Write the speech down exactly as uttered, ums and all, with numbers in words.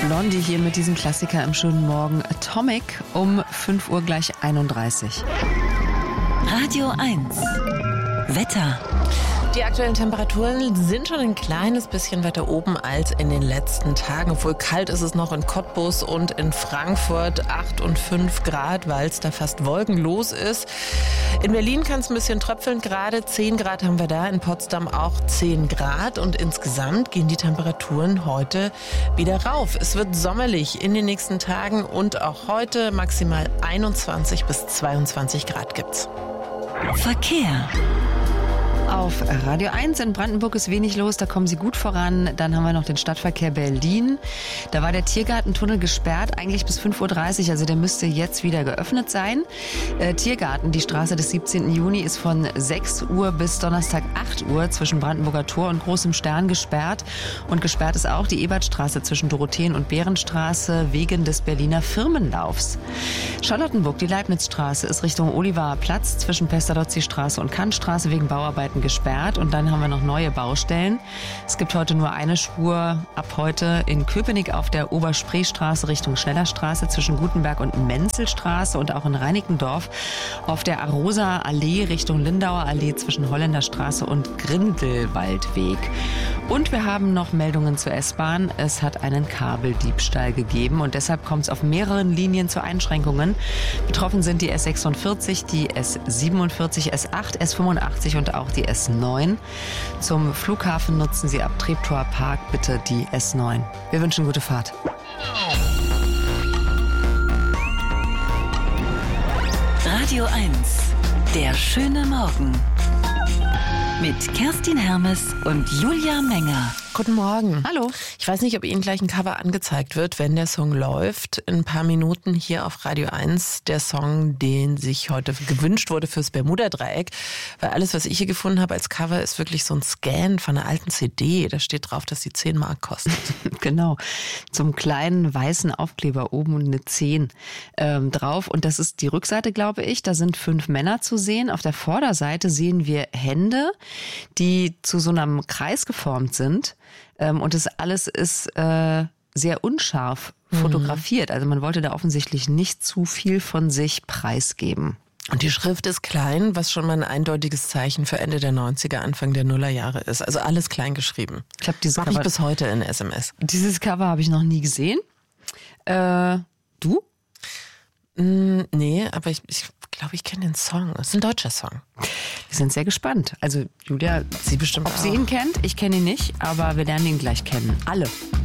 Blondie hier mit diesem Klassiker im schönen Morgen. Atomic um fünf Uhr gleich einunddreißig. Radio eins. Wetter. Die aktuellen Temperaturen sind schon ein kleines bisschen weiter oben als in den letzten Tagen. Obwohl kalt ist es noch in Cottbus und in Frankfurt. acht und fünf Grad, weil es da fast wolkenlos ist. In Berlin kann es ein bisschen tröpfeln gerade. zehn Grad haben wir da. In Potsdam auch zehn Grad. Und insgesamt gehen die Temperaturen heute wieder rauf. Es wird sommerlich in den nächsten Tagen und auch heute maximal einundzwanzig bis zweiundzwanzig Grad gibt's. Verkehr. Auf Radio eins in Brandenburg ist wenig los, da kommen Sie gut voran. Dann haben wir noch den Stadtverkehr Berlin. Da war der Tiergartentunnel gesperrt, eigentlich bis fünf Uhr dreißig, also der müsste jetzt wieder geöffnet sein. Äh, Tiergarten, die Straße des siebzehnten Juni, ist von sechs Uhr bis Donnerstag acht Uhr zwischen Brandenburger Tor und Großem Stern gesperrt. Und gesperrt ist auch die Ebertstraße zwischen Dorotheen- und Behrenstraße wegen des Berliner Firmenlaufs. Charlottenburg, die Leibnizstraße, ist Richtung Olivaer Platz zwischen Pestalozzi-Straße und Kantstraße wegen Bauarbeiten gesperrt. Und dann haben wir noch neue Baustellen. Es gibt heute nur eine Spur ab heute in Köpenick auf der Oberspreestraße Richtung Schnellerstraße zwischen Gutenberg und Menzelstraße und auch in Reinickendorf auf der Arosa Allee Richtung Lindauer Allee zwischen Holländerstraße und Grindelwaldweg. Und wir haben noch Meldungen zur S-Bahn. Es hat einen Kabeldiebstahl gegeben und deshalb kommt es auf mehreren Linien zu Einschränkungen. Betroffen sind die S sechsundvierzig, die S siebenundvierzig, S acht, S fünfundachtzig und auch die S neun. Zum Flughafen nutzen Sie ab Treptower Park bitte die S neun. Wir wünschen gute Fahrt. Radio eins. Der schöne Morgen. Mit Kerstin Hermes und Julia Menger. Guten Morgen. Hallo. Ich weiß nicht, ob Ihnen gleich ein Cover angezeigt wird, wenn der Song läuft. In ein paar Minuten hier auf Radio eins. Der Song, den sich heute gewünscht wurde fürs Bermuda-Dreieck. Weil alles, was ich hier gefunden habe als Cover, ist wirklich so ein Scan von einer alten C D. Da steht drauf, dass die zehn Mark kostet. Genau. Zum kleinen weißen Aufkleber oben eine zehn ähm, drauf. Und das ist die Rückseite, glaube ich. Da sind fünf Männer zu sehen. Auf der Vorderseite sehen wir Hände, die zu so einem Kreis geformt sind. Und das alles ist äh, sehr unscharf fotografiert. Also man wollte da offensichtlich nicht zu viel von sich preisgeben. Und die Schrift ist klein, was schon mal ein eindeutiges Zeichen für Ende der neunziger, Anfang der Nullerjahre ist. Also alles klein geschrieben. Ich habe dieses Mach Cover ich bis heute in S M S. Dieses Cover habe ich noch nie gesehen. Äh, du? Mm, nee, aber ich, ich glaube, ich kenne den Song. Es ist ein deutscher Song. Wir sind sehr gespannt. Also Julia, sie bestimmt ob auch. sie ihn kennt, ich kenne ihn nicht, aber wir lernen ihn gleich kennen. Alle.